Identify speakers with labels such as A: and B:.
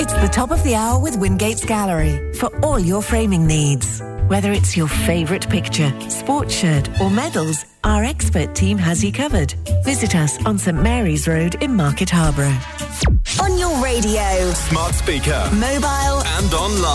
A: It's the top of the hour with Wingate's Gallery for all your framing needs. Whether it's your favourite picture, sports shirt or medals, our expert team has you covered. Visit us on St Mary's Road in Market Harborough.
B: On your radio,
C: smart speaker,
B: mobile
C: and online.